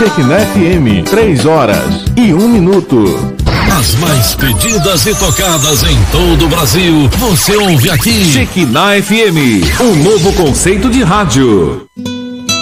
Shekinah FM, 3h01. As mais pedidas e tocadas em todo o Brasil, você ouve aqui. Shekinah FM, um novo conceito de rádio.